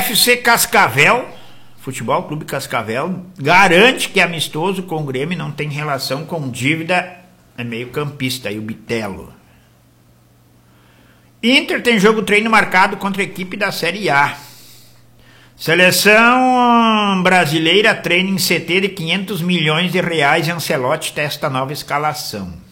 FC Cascavel, Futebol Clube Cascavel, garante que amistoso com o Grêmio não tem relação com dívida, é meio campista aí o Bitelo. Inter tem jogo treino marcado contra a equipe da Série A. Seleção brasileira treina em CT de 500 milhões de reais e Ancelotti testa nova escalação.